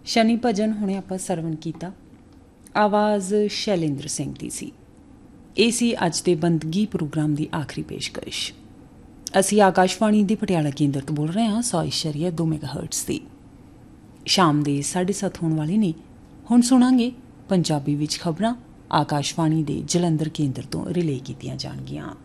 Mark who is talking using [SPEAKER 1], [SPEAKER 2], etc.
[SPEAKER 1] ਸ਼ਨੀ ਭਜਨ ਹੁਣੇ ਆਪਾਂ ਸਰਵਣ ਕੀਤਾ। ਆਵਾਜ਼ ਸ਼ੈਲੇਂਦਰ ਸਿੰਘ ਦੀ ਸੀ। ਇਹ ਸੀ ਅੱਜ ਦੇ ਬੰਦਗੀ ਪ੍ਰੋਗਰਾਮ ਦੀ ਆਖਰੀ ਪੇਸ਼ਕਸ਼। ਅਸੀਂ ਆਕਾਸ਼ਵਾਣੀ ਦੇ ਪਟਿਆਲਾ ਕੇਂਦਰ ਤੋਂ ਬੋਲ ਰਹੇ ਹਾਂ 100.2 ਮੈਗਾਹਰਟਜ਼ ਦੀ। ਸ਼ਾਮ ਦੇ 7:30 ਹੋਣ ਵਾਲੇ ਨੇ। ਹੁਣ ਸੁਣਾਂਗੇ ਪੰਜਾਬੀ ਵਿੱਚ ਖਬਰਾਂ ਆਕਾਸ਼ਵਾਣੀ ਦੇ ਜਲੰਧਰ ਕੇਂਦਰ ਤੋਂ ਰਿਲੇ ਕੀਤੀਆਂ ਜਾਣਗੀਆਂ।